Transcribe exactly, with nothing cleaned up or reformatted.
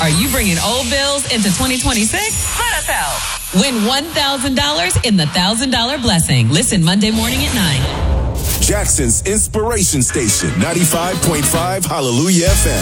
Are you bringing old bills into twenty twenty-six? Let us help. Win one thousand dollars in the one thousand dollars Blessing. Listen Monday morning at nine. Jackson's Inspiration Station, ninety-five point five Hallelujah F M.